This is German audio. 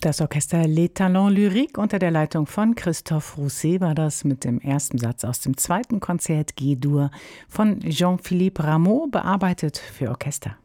Das Orchester Les Talents Lyriques unter der Leitung von Christophe Rousset war das mit dem ersten Satz aus dem zweiten Konzert G-Dur von Jean-Philippe Rameau, bearbeitet für Orchester.